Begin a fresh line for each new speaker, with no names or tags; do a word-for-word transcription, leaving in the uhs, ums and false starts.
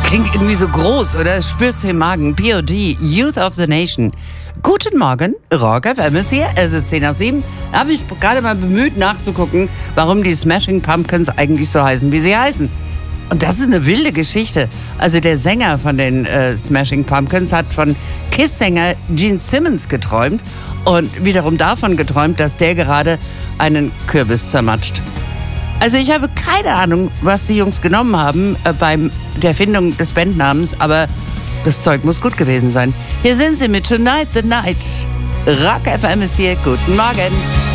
Klingt irgendwie so groß, oder? Spürst du im Magen. P O D, Youth of the Nation. Guten Morgen, Rock F M ist hier. Es ist zehn nach sieben. Da habe ich gerade mal bemüht nachzugucken, warum die Smashing Pumpkins eigentlich so heißen, wie sie heißen. Und das ist eine wilde Geschichte. Also der Sänger von den äh, Smashing Pumpkins hat von Kiss-Sänger Gene Simmons geträumt und wiederum davon geträumt, dass der gerade einen Kürbis zermatscht. Also ich habe keine Ahnung, was die Jungs genommen haben äh, bei der Erfindung des Bandnamens, aber das Zeug muss gut gewesen sein. Hier sind sie mit Tonight the Night. Rock F M ist hier. Guten Morgen.